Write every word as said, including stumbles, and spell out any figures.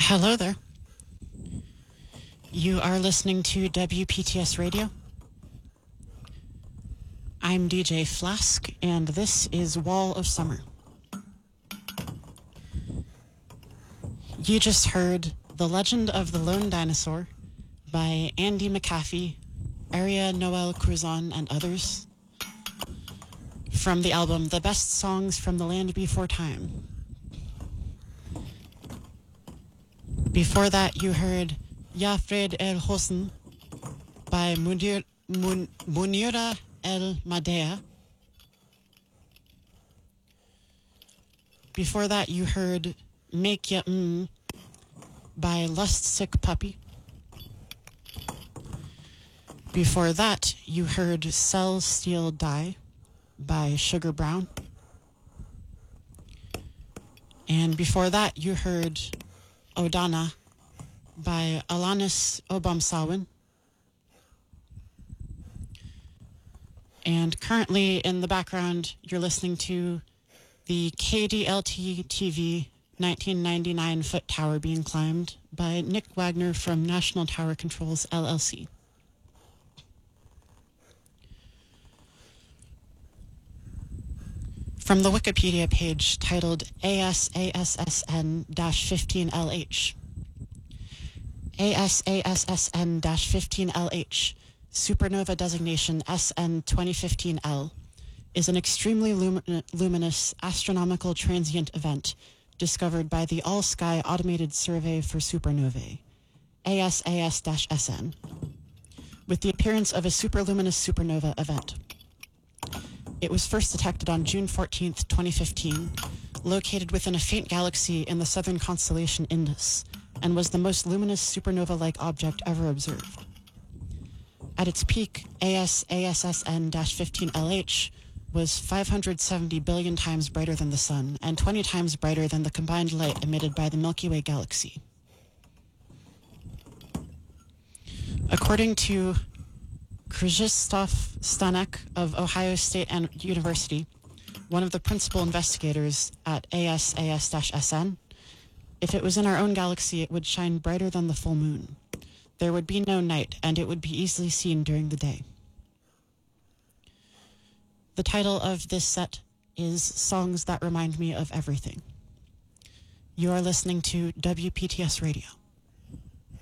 Hello there. You are listening to W P T S Radio. I'm D J Flask, and this is Wall of Summer. You just heard The Legend of the Lone Dinosaur by Andy McAfee, Aria Noel Cruzon, and others, from the album The Best Songs from the Land Before Time. Before that, you heard Yafred El Hosn by Munir, Mun, Munira El Madea. Before that, you heard Make Ya Mm by Lust Sick Puppy. Before that, you heard Cell Steel Die by Sugar Brown. And before that, you heard Odana by Alanis Obamsawin. And currently in the background, you're listening to the K D L T T V nineteen ninety-nine foot tower being climbed by Nick Wagner from National Tower Controls, L L C. From the Wikipedia page titled A S A S S N fifteen L H. A S A S S N fifteen L H, supernova designation S N twenty fifteen L, is an extremely lum- luminous astronomical transient event discovered by the All-Sky Automated Survey for Supernovae, A S A S S N, with the appearance of a superluminous supernova event. It was first detected on June fourteenth, twenty fifteen, located within a faint galaxy in the southern constellation Indus, and was the most luminous supernova-like object ever observed. At its peak, A S A S S N fifteen L H was five hundred seventy billion times brighter than the Sun and twenty times brighter than the combined light emitted by the Milky Way galaxy. According to Krzysztof Stanek of Ohio State University, one of the principal investigators at A S A S S N, if it was in our own galaxy, it would shine brighter than the full moon. There would be no night, and it would be easily seen during the day. The title of this set is Songs That Remind Me of Everything. You are listening to W P T S Radio.